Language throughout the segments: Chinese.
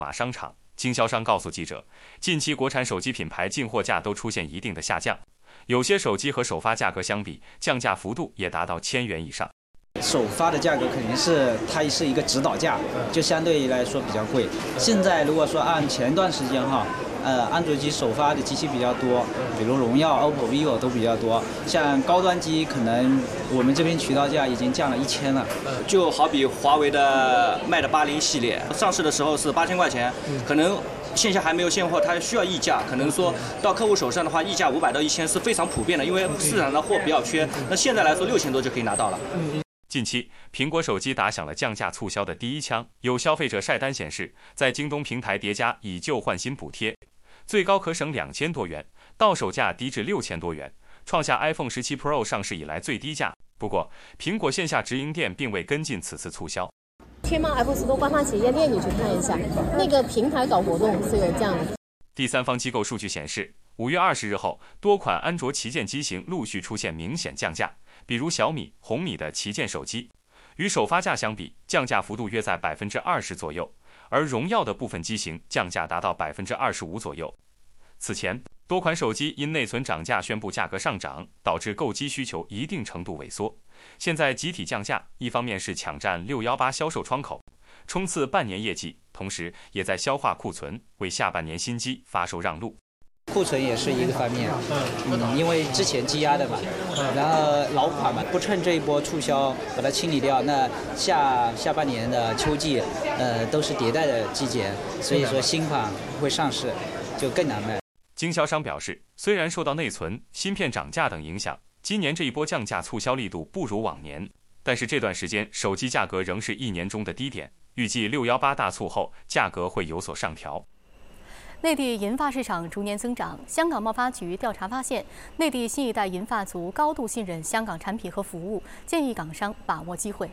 马商场。经销商告诉记者，近期国产手机品牌进货价都出现一定的下降，有些手机和首发价格相比，降价幅度也达到1000元以上。 首发的价格肯定是它是一个指导价，就相对来说比较贵。现在如果说按前段时间安卓机首发的机器比较多，比如荣耀、OPPO、vivo 都比较多。像高端机，可能我们这边渠道价已经降了1000了。 就好比华为的 Mate 80系列，上市的时候是8000块钱，可能线下还没有现货，它需要溢价，可能说到客户手上的话，溢价500到1000是非常普遍的，因为市场上货比较缺。那现在来说6000多就可以拿到了。 近期，苹果手机打响了降价促销的第一枪。有消费者晒单显示，在京东平台叠加以旧换新补贴，最高可省2000多元，到手价低至6000多元，创下 iPhone 17 Pro 上市以来最低价。不过，苹果线下直营店并未跟进此次促销。 天猫 Apple Store 官方企业店你去看一下，那个平台搞活动是有降的。 第三方机构数据显示，5月20日后，多款安卓旗舰机型陆续出现明显降价。比如小米、红米的旗舰手机，与首发价相比，降价幅度约在20%左右，而荣耀的部分机型降价达到25%左右。此前，多款手机因内存涨价宣布价格上涨，导致购机需求一定程度萎缩。现在集体降价，一方面是抢占618销售窗口，冲刺半年业绩，同时也在消化库存，为下半年新机发售让路。 库存也是一个方面，因为之前积压的嘛，然后老款嘛，不趁这一波促销把它清理掉，那下半年的秋季，都是迭代的季节，所以说新款会上市就更难卖。 经销商表示，虽然受到内存、芯片涨价等影响，今年这一波降价促销力度不如往年，但是这段时间手机价格仍是1年中的低点，预计618大促后价格会有所上调。 内地银发市场逐年增长。香港贸发局调查发现，内地新一代银发族高度信任香港产品和服务，建议港商把握机会。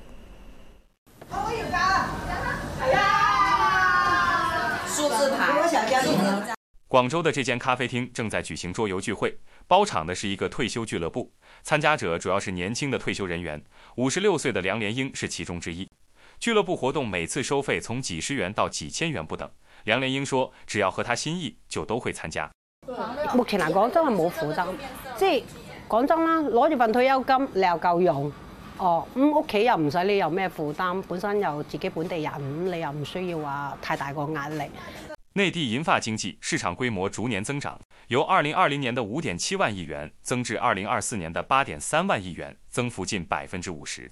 数字牌。 广州的这间咖啡厅正在举行桌游聚会，包场的是一个退休俱乐部，参加者主要是年轻的退休人员，56岁的梁连英是其中之一。俱乐部活动每次收费从几十元到几千元不等。梁連英說：只要合他心意，就都會參加。 目前嚟講真係冇負擔，即係講真啦，攞住份退休金你又夠用，屋企又唔使你有咩負擔，本身又自己本地人，你又唔需要話太大個壓力。 內地銀髮經濟市場規模逐年增長，由2020年的5.7萬億元增至2024年的8.3萬億元，增幅近50%。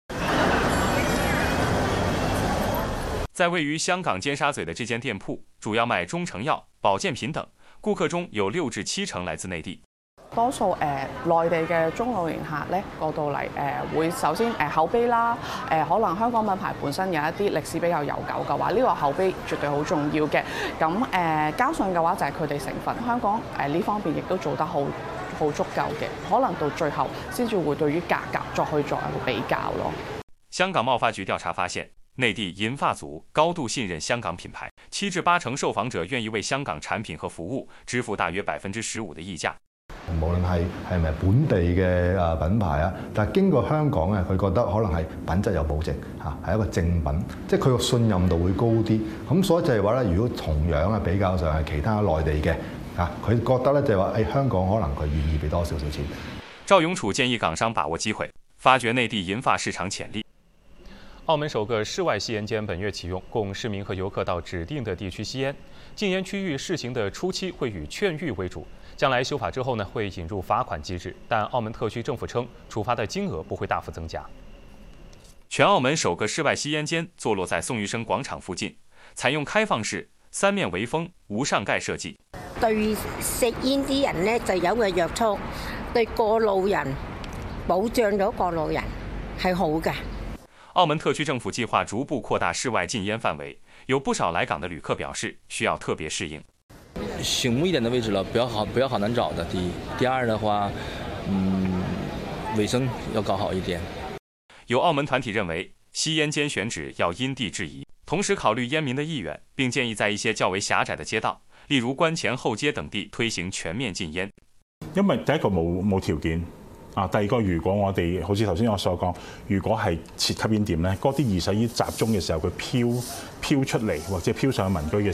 在位于香港尖沙咀的这間店鋪，主要賣中成藥、保健品等，顧客中有6至7成來自內地。 多數內地嘅中老年客咧過到嚟會首先口碑啦，可能香港品牌本身有一啲歷史比較悠久嘅話，呢個口碑絕對好重要嘅。咁加上嘅話就係佢哋成分，香港呢方面亦都做得好足夠嘅，可能到最後先至會對於價格再去做一個比較咯。 香港貿發局調查發現，內地銀髮族高度信任香港品牌，7至8成受訪者願意為香港產品和服務支付大約15%的溢價。 無論係咪本地嘅品牌啊，但係經過香港咧，佢覺得可能係品質有保證嚇，係一個正品，即係佢個信任度會高啲。咁所以就係話咧，如果同樣啊比較上係其他內地嘅啊，佢覺得咧就係話香港可能佢願意俾多少錢。 趙永楚建議港商把握機會，發掘內地銀髮市場潛力。澳門首個室外吸煙間本月啟用，供市民和遊客到指定的地區吸煙。禁煙區域試行的初期會以勸喻為主，將來修法之後呢，會引入罰款機制，但澳門特區政府稱，處罰的金額不會大幅增加。全澳門首個室外吸煙間坐落在宋玉生廣場附近，採用開放式、三面圍封、無上蓋設計。 對食煙啲人呢就有個約束，對過路人保障咗過路人係好嘅。 澳門特區政府計劃逐步擴大室外禁煙範圍，有不少來港的旅客表示需要特別適應。 醒目一點的位置了，不要好難找的。第二的話，衛生要搞好一點。 有澳門團體認為，吸煙間選址要因地制宜，同時考慮煙民的意願，並建議在一些較為狹窄的街道，例如關前後街等地推行全面禁煙。 因為第一個冇條件。 第二個，如果我哋好似頭先我所講，如果係設吸煙點咧，嗰啲二手煙集中嘅時候，佢飄出嚟或者飄上去民居嘅